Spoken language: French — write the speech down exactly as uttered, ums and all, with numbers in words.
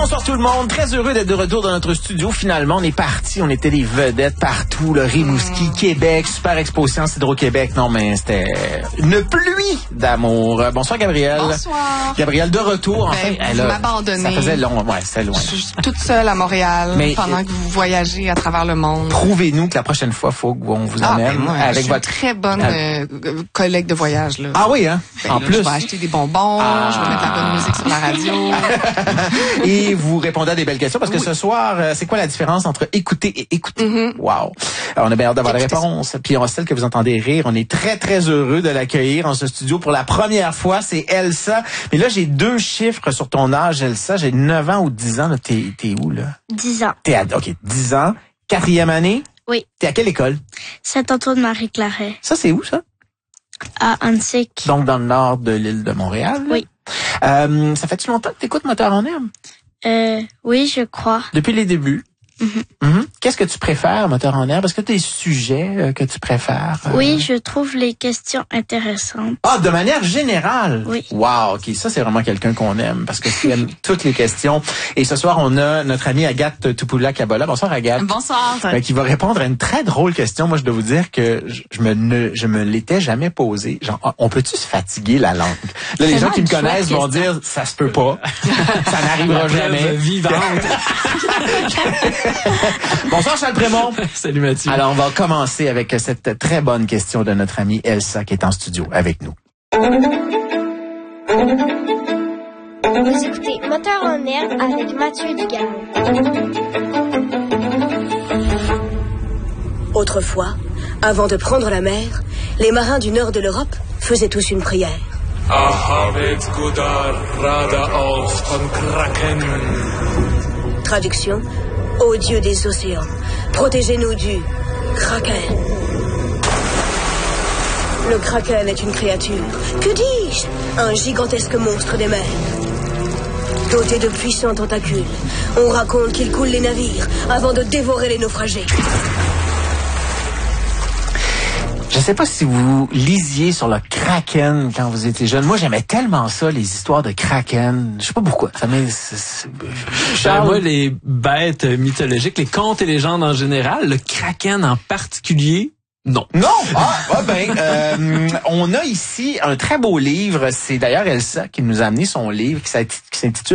Bonsoir tout le monde, très heureux d'être de retour dans notre studio. Finalement, on est parti, on était des vedettes partout, le Rimouski, Québec, Super Expo Science Hydro-Québec. Non, mais c'était une pluie d'amour. Bonsoir Gabrielle. Bonsoir. Gabrielle, de retour. Ben, Enfin, elle vous a, m'abandonnez. ça faisait long, ouais, c'est loin. Je suis toute seule à Montréal Mais, pendant euh, que vous voyagez à travers le monde. Prouvez-nous que la prochaine fois, faut qu'on vous Ah, emmène ben moi, avec je suis votre une très bonne euh, collègue de voyage. Là. Ah oui, hein? Ben, en là, plus. Je vais acheter des bonbons, Ah. je vais mettre la bonne musique sur la radio. Et vous répondez à des belles questions parce que Oui. ce soir, euh, c'est quoi la différence entre écouter et écouter? Mm-hmm. Wow. Alors, on a bien hâte d'avoir la Écoutez réponse. Puis on celle que vous entendez rire, on est très, très heureux de l'accueillir en ce studio pour la première fois. C'est Elsa. Mais là, j'ai deux chiffres sur ton âge, Elsa. J'ai neuf ans ou dix ans. Là, t'es, t'es où, là? dix ans. T'es à, OK, dix ans. Quatrième année? Oui. T'es à quelle école? Saint-Antoine-Marie-Claret. Ça, c'est où, ça? À Hansik. Donc, dans le nord de l'île de Montréal? Oui. Euh, ça fait-tu longtemps que t'écoutes Moteur en herbe? Euh, oui, je crois. Depuis les débuts? Mhm. Mhm. Qu'est-ce que tu préfères, Moteur en herbe? Est-ce que tu as des sujets euh, que tu préfères? euh? Oui, je trouve les questions intéressantes. Ah, de manière générale? Oui. Wow, OK. Ça, c'est vraiment quelqu'un qu'on aime parce que tu aimes toutes les questions. Et ce soir, on a notre amie Agathe Tupoula-Kabola. Bonsoir, Agathe. Bonsoir. Euh, qui va répondre à une très drôle question. Moi, je dois vous dire que je, je me ne, je me l'étais jamais posée. Genre, ah, on peut-tu se fatiguer la langue? Là, les gens qui me connaissent vont dire, ça se peut pas. Ça n'arrivera jamais. Vivante. Bonsoir, Charles Prémont. Salut Mathieu. Alors, on va commencer avec cette très bonne question de notre amie Elsa qui est en studio avec nous. Vous écoutez Moteur en herbe avec Mathieu Dugal. Autrefois, avant de prendre la mer, les marins du nord de l'Europe faisaient tous une prière. Traduction: ô Dieu des océans, protégez-nous du Kraken. Le Kraken est une créature, que dis-je, un gigantesque monstre des mers. Doté de puissants tentacules, on raconte qu'il coule les navires avant de dévorer les naufragés. Je sais pas si vous lisiez sur le Kraken quand vous étiez jeune. Moi, j'aimais tellement ça, les histoires de Kraken. Je sais pas pourquoi. Ça m'est... c'est- c'est- Charles, moi, les bêtes mythologiques, les contes et légendes en général, le Kraken en particulier, non. Non! Ah, ah ben, euh, on a ici un très beau livre. C'est d'ailleurs Elsa qui nous a amené son livre qui s'int- qui s'intitule